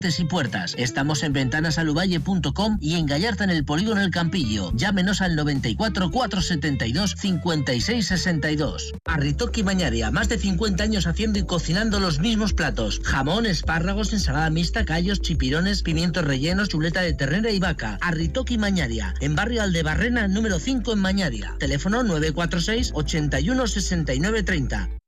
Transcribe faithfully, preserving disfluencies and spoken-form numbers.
y puertas. Estamos en ventanasaluvalle punto com y en Gallarta en el Polígono El Campillo. Llámenos al noventa y cuatro, cuatrocientos setenta y dos, cincuenta y seis sesenta y dos. Arritoki Mañaria, más de cincuenta años haciendo y cocinando los mismos platos. Jamón, espárragos, ensalada mixta, callos, chipirones, pimientos rellenos, chuleta de ternera y vaca. Arritoki Mañaria, en barrio Aldebarrena, número cinco en Mañaria. Teléfono nueve cuatro seis, ochenta y uno, sesenta y nueve treinta.